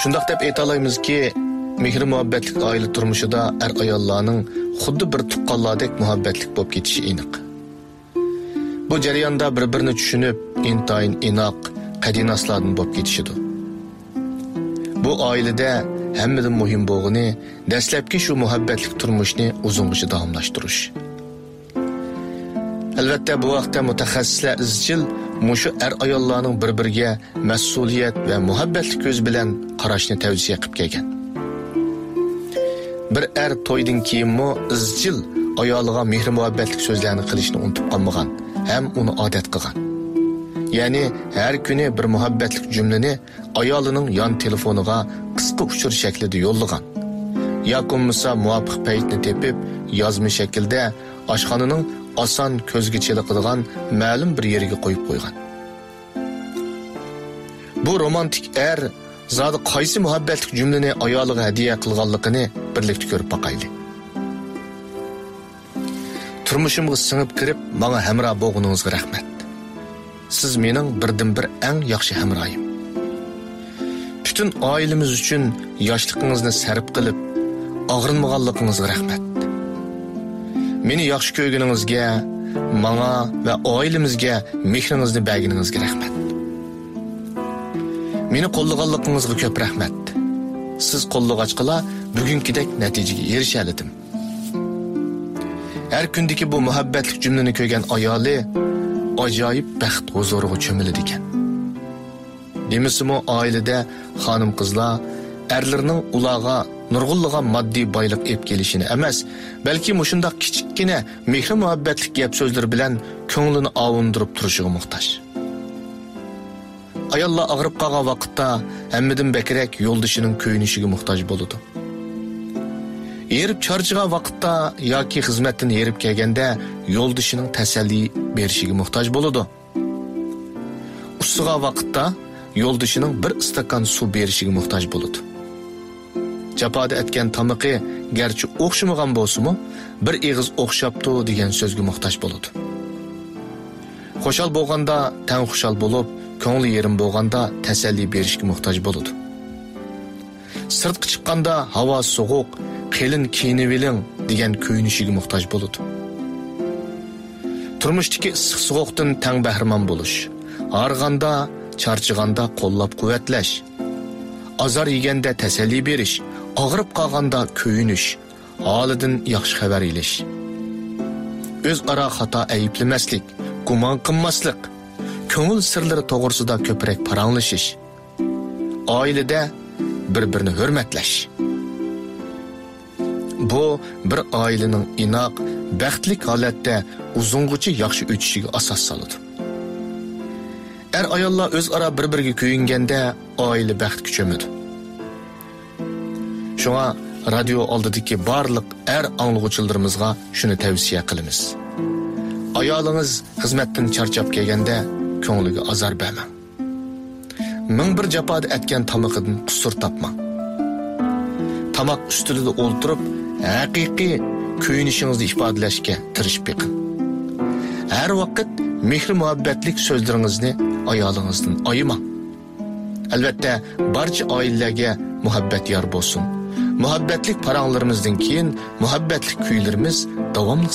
Shundaq deb aytalaymiz-ki, mehr muhabbatlik oila turmushida ayollarning xuddi bir tuqqanlardek muhabbatlik bo'lib ketishi aniq. Bu jarayonda bir-birini tushunib, intayin inoq, qadinaslardan bo'lib ketishidir. Bu oilada hammadan muhim bo'lgani dastlabki shu muhabbatlik turmushni uzungacha davomlashtirish. Albatta bu vaqtda mutaxassislar izchil mushu ayollarning bir-biriga mas'uliyat va muhabbatli ko'z bilan qarashni tavsiya qilib kelgan. Bir to'ydan keyinmi izchil ayoliga mehr muhabbatlik so'zlarni qilishni unutib qolmagan, ham uni odat qilgan. Ya'ni har kuni bir muhabbatlik jumlani ayolining yon telefoniga qisqa uchur shaklida yo'llagan. Yoki muvofiq paytni tepib, yozma shaklda oshxonaning oson ko'zga cheliqadigan ma'lum bir yeriga qo'yib qo'ygan. Bu romantik zodi qaysi muhabbatlik jumlani ayoliga hadiya qilganligini birlikda ko'rib boqaylik. Turmushimga singib kirib, menga hamroh bo'lganingizga rahmat. Siz mening birdan-bir eng yaxshi hamrohim. Bütün oilamiz uchun yoshligingizni sarf qilib, og'rinmaganligingizga rahmat. Meni yaxshi ko'rganingizga, menga va oilamizga mehringizni berganingizga rahmat. Meni qo'llaganligingizga ko'p rahmat. Siz qo'llag'achqila bugünkidek natijaga erishaldim. Har kundagi bu muhabbatlik jumlani ko'rgan ayoli ajoyib baxt huzuriga cho'miladi ekan. Demisimi oilada xonim qizlar erlarining ularga nurg'unlagan moddiy boylik olib kelishini emas, balki mushundaq kichikkina mehr muhabbatlik gap so'zlar bilan ko'nglini ovundirib turishiga muhtoj. Ayollar og'rib qolgan vaqtda hammadan bekrak yo'ldoshining ko'yinishiga muhtoj bo'ladi. Erib charchigan vaqtda yoki xizmatdan erib kelganda yo'ldoshining tasalli berishiga muhtoj bo'ladi. Ussigan vaqtda yo'ldoshining bir istakan suv berishiga muhtoj bo'ladi. Japoda etgan tamiqi garchi o'xshamagan bo'lsa-mu, bir eg'iz o'xshabdi degan so'zga muhtoj bo'ladi. Xo'shal bo'lganda tan xushal bo'lib, ko'ngli yerim bo'lganda tasalli berishga muhtoj bo'ladi. Sirtqa chiqqanda havo sovuq, qelin kiyinib oling degan ko'yinishiga muhtoj bo'ladi. Turmushdagi issiq sovuqdan tang bahramon bo'lish, og'riganda, charchiganda qo'llab-quvvatlash, azor yeganda tasalli berish, og'rib qolganda ko'yinish, holidan yaxshi xabar elish. O'zaro xato ayiblamaslik, gumon qilmaslik, ko'ngil sirlari to'g'risida ko'proq paranglashish, oilada bir-birini hurmatlash. Bu bir oilaning inoq, baxtli holatda uzungacha yaxshi o'tishiga asos soladi. Ayollar o'zaro bir-biriga ko'yinganda oila baxtga cho'madi. Shunga radio oldidagi barliq anglovchilarimizga shuni tavsiya qilamiz. Ayolingiz xizmatdan charchab kelganda ko'ngliga azor bermang. Ming bir japoda etgan tamiqidan qusur topmang. Tamoq ustida o'ltirib, haqiqiy ko'yinishingizni ifodalashga tirishib beqing. Har vaqt mehr muhabbatlik so'zlaringizni ayolingizdan ayamang. Albatta, barcha oilalarga muhabbat yor bo'lsin. Muhabbatlik paranglarimizdan keyin muhabbatlik kuylarimiz davomli